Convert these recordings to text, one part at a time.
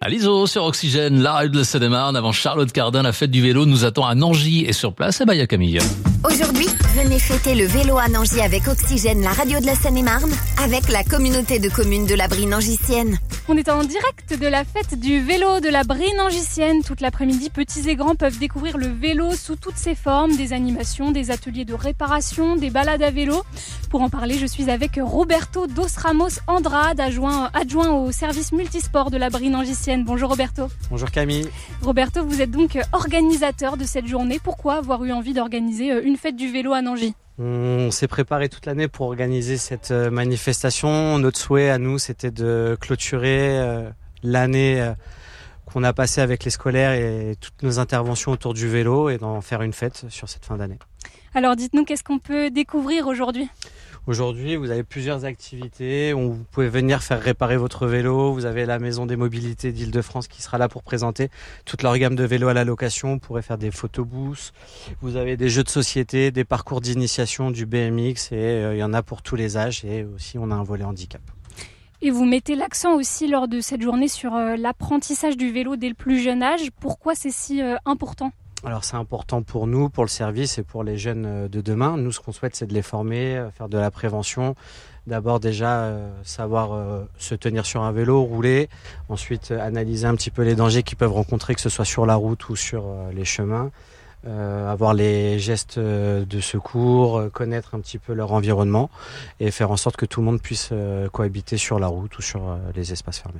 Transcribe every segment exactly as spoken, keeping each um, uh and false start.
Aliso sur Oxygène, la radio de la Seine-et-Marne. Avant Charlotte Cardin, la fête du vélo nous attend à Nangy. Et sur place, eh ben, il y a Camille. Aujourd'hui, venez fêter le vélo à Nangy avec Oxygène, la radio de la Seine-et-Marne, avec la communauté de communes de la Brie nangicienne. On est en direct de la fête du vélo de la Brie nangicienne. Toute l'après-midi, petits et grands peuvent découvrir le vélo sous toutes ses formes, des animations, des ateliers de réparation, des balades à vélo. Pour en parler, je suis avec Roberto dos Ramos Andrade, adjoint, adjoint au service multisport de la Brie nangicienne. Bonjour Roberto. Bonjour Camille. Roberto, vous êtes donc organisateur de cette journée. Pourquoi avoir eu envie d'organiser une fête du vélo à Nangy ? On s'est préparé toute l'année pour organiser cette manifestation. Notre souhait à nous, c'était de clôturer l'année qu'on a passée avec les scolaires et toutes nos interventions autour du vélo et d'en faire une fête sur cette fin d'année. Alors dites-nous, qu'est-ce qu'on peut découvrir aujourd'hui ? Aujourd'hui, vous avez plusieurs activités. Vous pouvez venir faire réparer votre vélo. Vous avez la Maison des Mobilités d'Île-de-France qui sera là pour présenter toute leur gamme de vélos à la location. Vous pourrez faire des photobooths. Vous avez des jeux de société, des parcours d'initiation, du B M X et euh, il y en a pour tous les âges. Et aussi, on a un volet handicap. Et vous mettez l'accent aussi lors de cette journée sur euh, l'apprentissage du vélo dès le plus jeune âge. Pourquoi c'est si euh, important ? Alors c'est important pour nous, pour le service et pour les jeunes de demain. Nous, ce qu'on souhaite, c'est de les former, faire de la prévention. D'abord déjà euh, savoir euh, se tenir sur un vélo, rouler. Ensuite euh, analyser un petit peu les dangers qu'ils peuvent rencontrer, que ce soit sur la route ou sur euh, les chemins. Euh, avoir les gestes de secours, euh, connaître un petit peu leur environnement et faire en sorte que tout le monde puisse euh, cohabiter sur la route ou sur euh, les espaces fermés.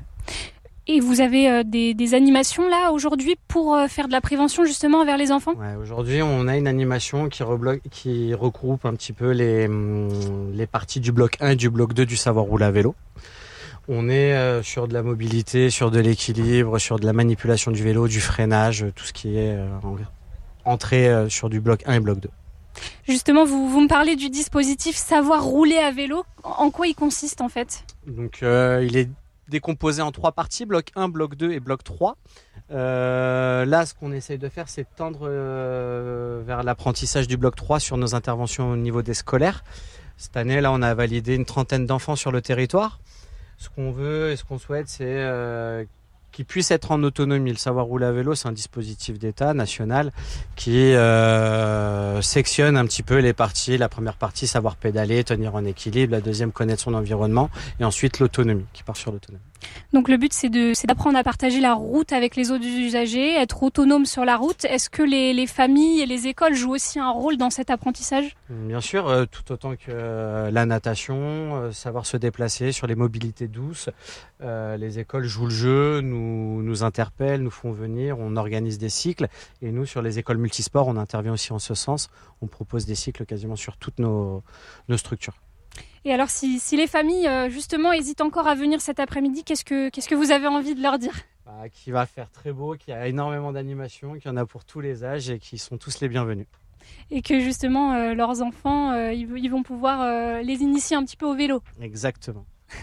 Et vous avez euh, des, des animations là aujourd'hui pour euh, faire de la prévention justement envers les enfants ? Ouais, aujourd'hui, on a une animation qui, rebloque, qui regroupe un petit peu les, les parties du bloc un et du bloc deux du savoir rouler à vélo. On est euh, sur de la mobilité, sur de l'équilibre, sur de la manipulation du vélo, du freinage, tout ce qui est euh, entré euh, sur du bloc un et bloc deux. Justement, vous, vous me parlez du dispositif savoir rouler à vélo. En quoi il consiste en fait ? Donc, euh, il est décomposé en trois parties, bloc un, bloc deux et bloc trois. Euh, là, ce qu'on essaye de faire, c'est de tendre euh, vers l'apprentissage du bloc trois sur nos interventions au niveau des scolaires. Cette année, là, on a validé une trentaine d'enfants sur le territoire. Ce qu'on veut et ce qu'on souhaite, c'est euh, qu'ils puissent être en autonomie. Le savoir rouler à vélo, c'est un dispositif d'État national qui euh, sectionne un petit peu les parties. La première partie, savoir pédaler, tenir en équilibre. La deuxième, connaître son environnement. Et ensuite, l'autonomie, qui part sur l'autonomie. Donc le but, c'est, de, c'est d'apprendre à partager la route avec les autres usagers, être autonome sur la route. Est-ce que les, les familles et les écoles jouent aussi un rôle dans cet apprentissage ? Bien sûr, euh, tout autant que euh, la natation, euh, savoir se déplacer sur les mobilités douces. Euh, les écoles jouent le jeu, nous, nous interpellent, nous font venir, on organise des cycles. Et nous, sur les écoles multisports, on intervient aussi en ce sens. On propose des cycles quasiment sur toutes nos, nos structures. Et alors, si, si les familles, euh, justement, hésitent encore à venir cet après-midi, qu'est-ce que, qu'est-ce que vous avez envie de leur dire ? Bah, qu'il va faire très beau, qu'il y a énormément d'animations, qu'il y en a pour tous les âges et qu'ils sont tous les bienvenus. Et que justement, euh, leurs enfants, euh, ils, ils vont pouvoir euh, les initier un petit peu au vélo. Exactement.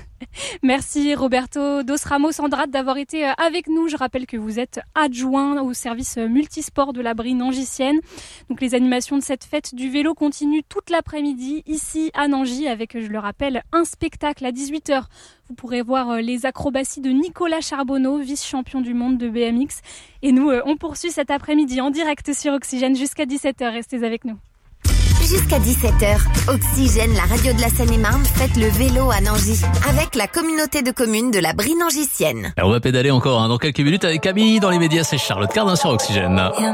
Merci Roberto dos Ramos Andrade d'avoir été avec nous. Je rappelle que vous êtes adjoint au service multisport de la Brie nangicienne. Donc les animations de cette fête du vélo continuent toute l'après-midi ici à Nangy avec, je le rappelle, un spectacle à dix-huit heures. Vous pourrez voir les acrobaties de Nicolas Charbonneau, vice-champion du monde de B M X. Et nous, on poursuit cet après-midi en direct sur Oxygène jusqu'à dix-sept heures. Restez avec nous. Jusqu'à dix-sept heures, Oxygène, la radio de la Seine-et-Marne, fête le vélo à Nangy avec la communauté de communes de la Brie nangicienne. On va pédaler encore hein, dans quelques minutes avec Camille. Dans les médias, c'est Charlotte Cardin sur Oxygène.